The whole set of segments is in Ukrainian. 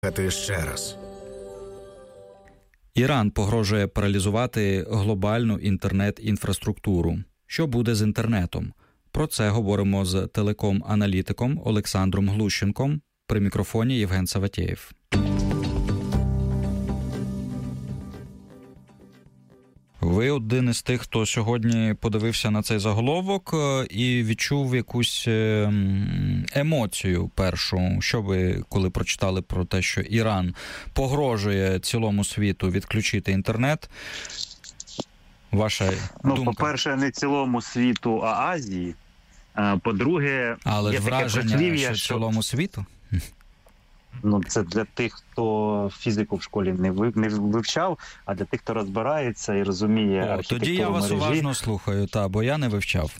ще раз. Іран погрожує паралізувати глобальну інтернет-інфраструктуру. Що буде з інтернетом? Про це говоримо з телеком-аналітиком Олександром Глущенком. При мікрофоні Євген Саватєєв. Ви один із тих, хто сьогодні подивився на цей заголовок і відчув якусь емоцію першу. Що ви, коли прочитали про те, що Іран погрожує цілому світу відключити інтернет? Ваша думка? По-перше, не цілому світу, а Азії. По-друге, але є ж таке враження, прислів'я, що цілому світу? Це для тих, хто фізику в школі не вивчав, а для тих, хто розбирається і розуміє архітектуру тоді я вас мережі. уважно слухаю, бо я не вивчав.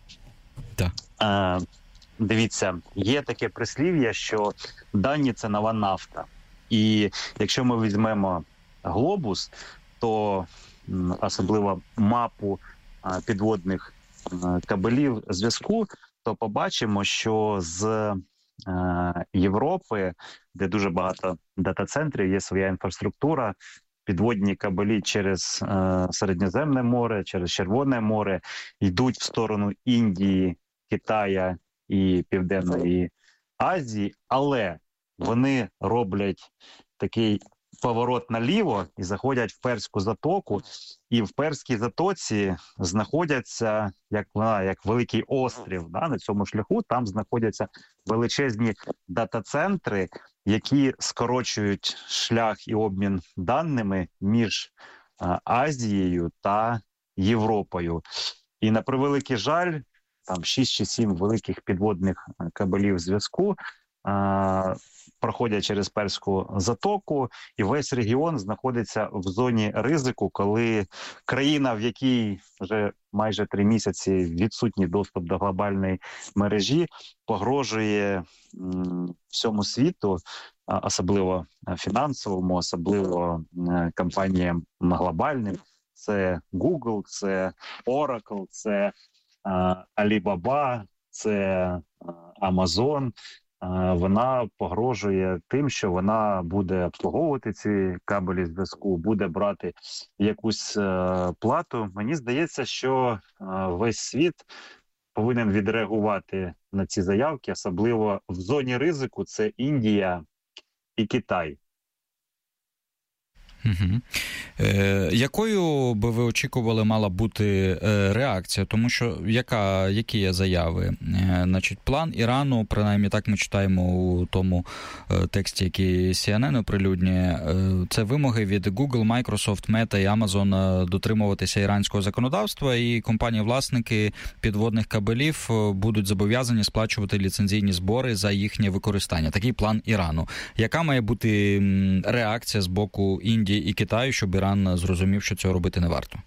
Дивіться, є таке прислів'я, що дані – це нова нафта. І якщо ми візьмемо глобус, то особливо мапу підводних кабелів зв'язку, то побачимо, що з Європи, де дуже багато дата-центрів, є своя інфраструктура, підводні кабелі через Середземне море, через Червоне море йдуть в сторону Індії, Китая і Південної Азії, але вони роблять такий поворот наліво і заходять в Перську затоку, і в Перській затоці знаходяться, як великий острів, на цьому шляху, там знаходяться величезні дата-центри, які скорочують шлях і обмін даними між Азією та Європою. І на превеликий жаль, там 6 чи 7 великих підводних кабелів зв'язку проходять через Перську затоку, і весь регіон знаходиться в зоні ризику, коли країна, в якій вже майже 3 місяці відсутній доступ до глобальної мережі, погрожує всьому світу, особливо фінансовому, особливо компаніям глобальним. Це Google, це Oracle, це Alibaba, це Amazon. Вона погрожує тим, що вона буде обслуговувати ці кабелі зв'язку, буде брати якусь плату. Мені здається, що весь світ повинен відреагувати на ці заявки, особливо в зоні ризику – це Індія і Китай. Угу. Якою би ви очікували мала бути реакція? Тому що які є заяви? Значить, план Ірану, принаймні так ми читаємо у тому тексті, який CNN оприлюднює, це вимоги від Google, Microsoft, Meta і Amazon дотримуватися іранського законодавства, і компанії-власники підводних кабелів будуть зобов'язані сплачувати ліцензійні збори за їхнє використання. Такий план Ірану. Яка має бути реакція з боку Індії і Китаю, щоб Іран зрозумів, що цього робити не варто?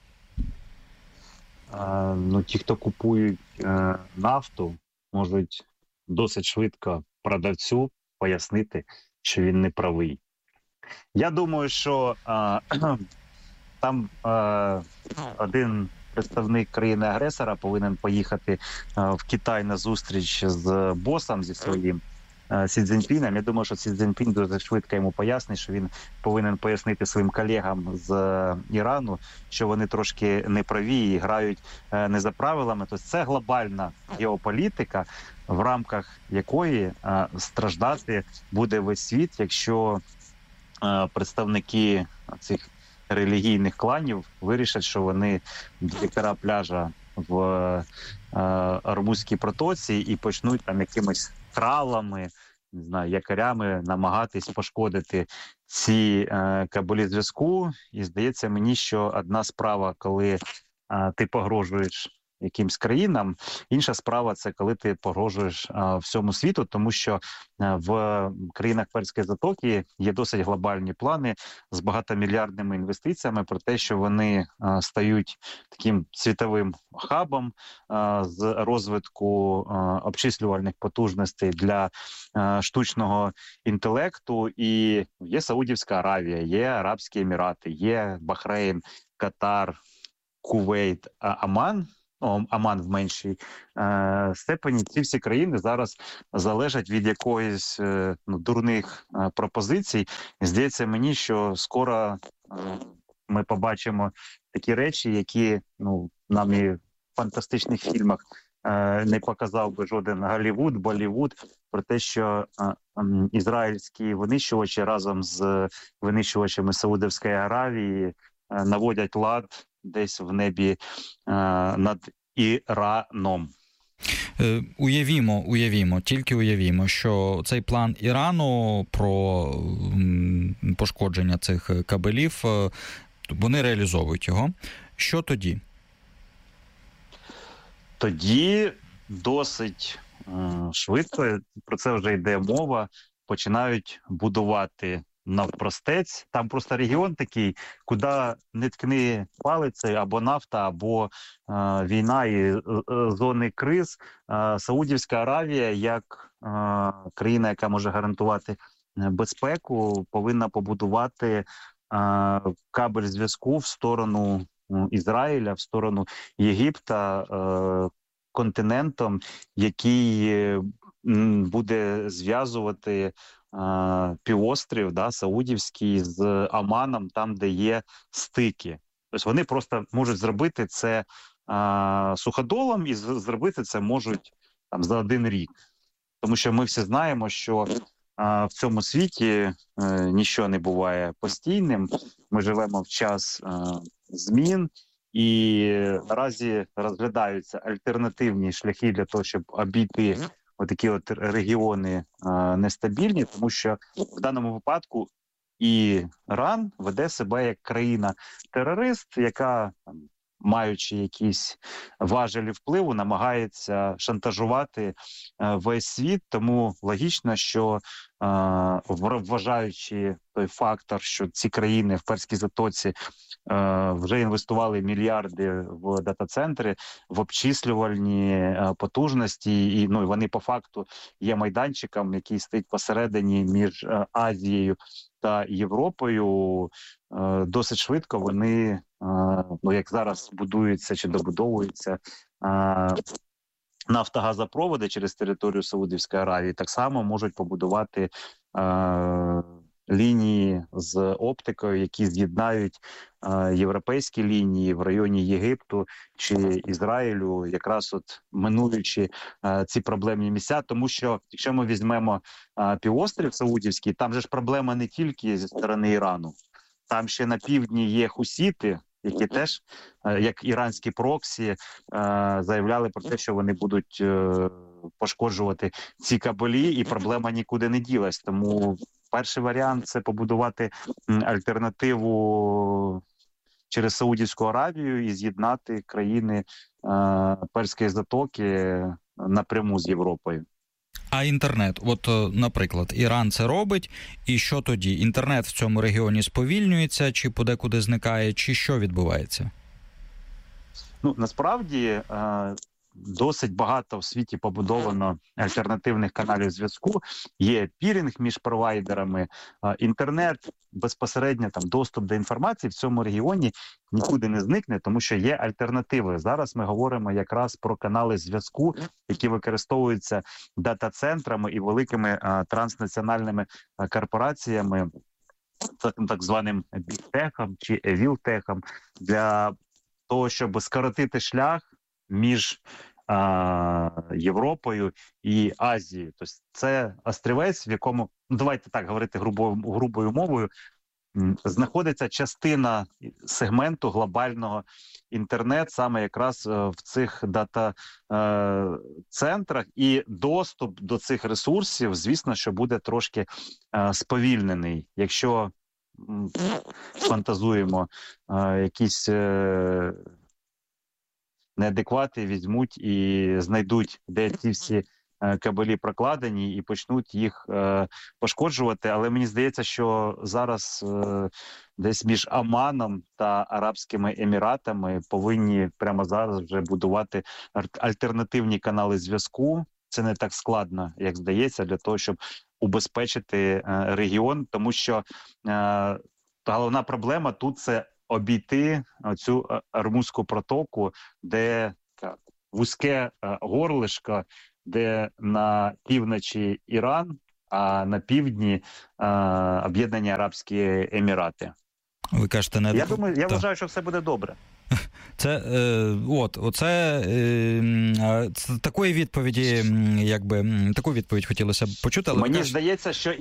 Ті, хто купують нафту, можуть досить швидко продавцю пояснити, що він не правий. Я думаю, що там один представник країни-агресора повинен поїхати в Китай на зустріч з босом, зі своїм Сі Цзіньпіном. Я думаю, що Сі Цзіньпін дуже швидко йому пояснить, що він повинен пояснити своїм колегам з Ірану, що вони трошки неправі і грають не за правилами. Тобто це глобальна геополітика, в рамках якої страждати буде весь світ, якщо представники цих релігійних кланів вирішать, що вони директора пляжа в Ормузькій протоці і почнуть там якимось тралами, не знаю, якорями намагатись пошкодити ці кабелі зв'язку. І здається мені, що одна справа, коли ти погрожуєш якимсь країнам, інша справа – це коли ти погрожуєш всьому світу, тому що в країнах Перської затоки є досить глобальні плани з багатомільярдними інвестиціями про те, що вони стають таким світовим хабом з розвитку обчислювальних потужностей для штучного інтелекту. І є Саудівська Аравія, є Арабські Емірати, є Бахрейн, Катар, Кувейт, Оман. Оман в меншій степені. Ці всі країни зараз залежать від якоїсь дурних пропозицій. І здається мені, що скоро ми побачимо такі речі, які нам і в фантастичних фільмах не показав би жоден Голлівуд, Боллівуд, про те, що ізраїльські винищувачі разом з винищувачами Саудівської Аравії наводять лад десь в небі над Іраном. Тільки уявімо, що цей план Ірану про пошкодження цих кабелів, вони реалізовують його. Що тоді? Тоді досить швидко, про це вже йде мова, починають будувати навпростець. Там просто регіон такий, куди не ткни палицею, або нафта, або війна і зони криз. Саудівська Аравія, як країна, яка може гарантувати безпеку, повинна побудувати кабель зв'язку в сторону Ізраїля, в сторону Єгипта, континентом, який буде зв'язувати півострів саудівський з Оманом, там, де є стики. Тобто вони просто можуть зробити це суходолом, і зробити це можуть за 1 рік. Тому що ми всі знаємо, що в цьому світі нічого не буває постійним. Ми живемо в час змін, і наразі розглядаються альтернативні шляхи для того, щоб обійти отакі регіони нестабільні, тому що в даному випадку Іран веде себе як країна-терорист, яка, маючи якісь важелі впливу, намагається шантажувати весь світ. Тому логічно, що вважаючи той фактор, що ці країни в Перській затоці вже інвестували мільярди в дата-центри, в обчислювальні потужності, і вони по факту є майданчиком, який стоїть посередині між Азією та Європою. Досить швидко вони, як зараз будуються чи добудовуються нафтогазопроводи через територію Саудівської Аравії, так само можуть побудувати лінії з оптикою, які з'єднають європейські лінії в районі Єгипту чи Ізраїлю, якраз минуючи ці проблемні місця. Тому що, якщо ми візьмемо півострів Саудівський, там же ж проблема не тільки зі сторони Ірану. Там ще на півдні є хусіти, які теж, як іранські проксі, заявляли про те, що вони будуть пошкоджувати ці кабелі, і проблема нікуди не ділась. Тому перший варіант – це побудувати альтернативу через Саудівську Аравію і з'єднати країни Перської затоки напряму з Європою. А інтернет? Наприклад, Іран це робить, і що тоді? Інтернет в цьому регіоні сповільнюється, чи подекуди зникає, чи що відбувається? Насправді, досить багато в світі побудовано альтернативних каналів зв'язку. Є пірінг між провайдерами, інтернет, безпосередньо доступ до інформації в цьому регіоні нікуди не зникне, тому що є альтернативи. Зараз ми говоримо якраз про канали зв'язку, які використовуються дата-центрами і великими транснаціональними корпораціями, так званим бігтехом чи евілтехом, для того, щоб скоротити шлях між Європою і Азією. Тобто це острівець, в якому, давайте так говорити грубою мовою, знаходиться частина сегменту глобального інтернет саме якраз в цих дата-центрах, і доступ до цих ресурсів, звісно, що буде трошки сповільнений. Якщо фантазуємо, якісь неадеквати візьмуть і знайдуть, де ці всі кабелі прокладені, і почнуть їх пошкоджувати. Але мені здається, що зараз десь між Оманом та Арабськими Еміратами повинні прямо зараз вже будувати альтернативні канали зв'язку. Це не так складно, як здається, для того, щоб убезпечити регіон, тому що головна проблема тут – це обійти цю Ормузьку протоку, де вузьке горлишко, де на півночі Іран, а на півдні Об'єднані Арабські Емірати. Ви кажете, я вважаю, що все буде добре. Це такої відповіді, таку відповідь хотілося б почути. Але мені здається, що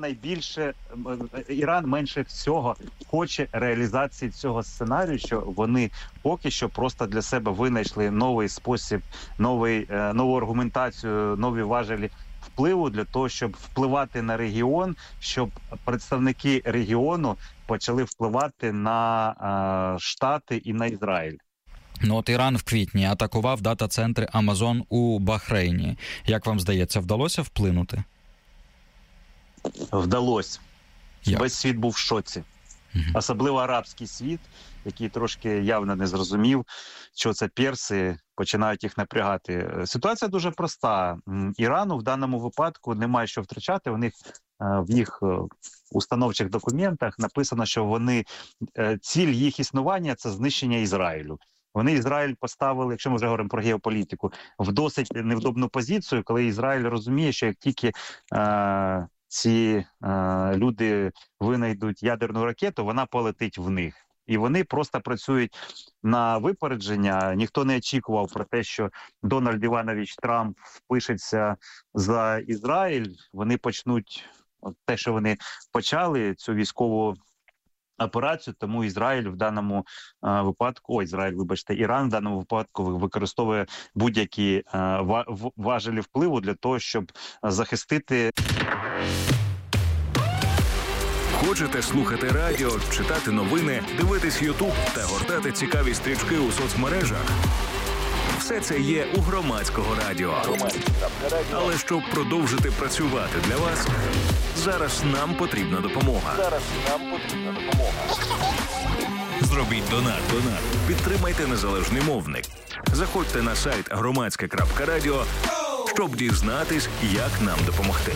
Іран менше всього хоче реалізації цього сценарію, що вони поки що просто для себе винайшли новий спосіб, нову аргументацію, нові важелі впливу для того, щоб впливати на регіон, щоб представники регіону почали впливати на Штати і на Ізраїль. От Іран в квітні атакував дата-центри Amazon у Бахрейні. Як вам здається, вдалося вплинути? Вдалося. Весь світ був в шоці. Особливо арабський світ, який трошки явно не зрозумів, що це перси, починають їх напрягати. Ситуація дуже проста. Ірану в даному випадку немає що втрачати. В їх установчих документах написано, що ціль їх існування – це знищення Ізраїлю. Вони Ізраїль поставили, якщо ми вже говоримо про геополітику, в досить невдобну позицію, коли Ізраїль розуміє, що як тільки ці люди винайдуть ядерну ракету, вона полетить в них. І вони просто працюють на випередження. Ніхто не очікував про те, що Дональд Іванович Трамп впишеться за Ізраїль. Вони почнуть те, що вони почали, цю військову операцію, тому Ізраїль в даному випадку, Іран в даному випадку використовує будь-які важелі впливу для того, щоб захистити. Хочете слухати радіо, читати новини, дивитись Ютуб та гортати цікаві стрічки у соцмережах? Все це є у Громадського радіо. Але щоб продовжити працювати для вас, зараз нам потрібна допомога. Зробіть донат. Підтримайте незалежний мовник. Заходьте на сайт громадське.радіо, щоб дізнатись, як нам допомогти.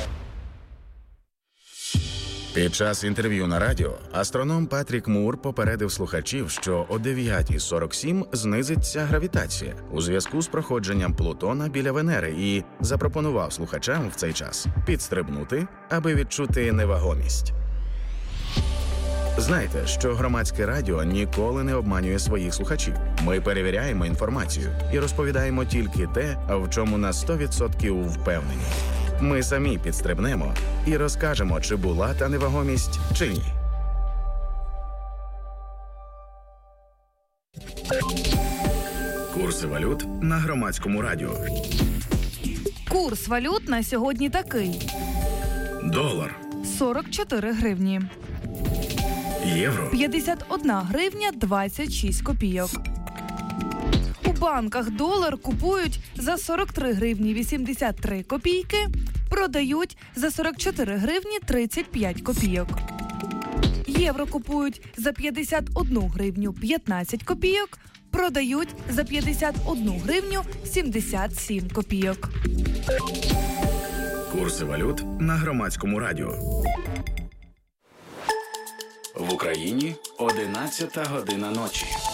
Під час інтерв'ю на радіо астроном Патрік Мур попередив слухачів, що о 9:47 знизиться гравітація у зв'язку з проходженням Плутона біля Венери і запропонував слухачам в цей час підстрибнути, аби відчути невагомість. Знайте, що Громадське радіо ніколи не обманює своїх слухачів. Ми перевіряємо інформацію і розповідаємо тільки те, в чому на 100% впевнені. Ми самі підстрибнемо і розкажемо, чи була та невагомість, чи ні. Курси валют на Громадському радіо. Курс валют на сьогодні такий. Долар. 44 гривні. Євро. 51 гривня 26 копійок. У банках долар купують за 43 гривні 83 копійки, продають за 44 гривні 35 копійок. Євро купують за 51 гривню 15 копійок, продають за 51 гривню 77 копійок. Курси валют на Громадському радіо. В Україні 11 година ночі.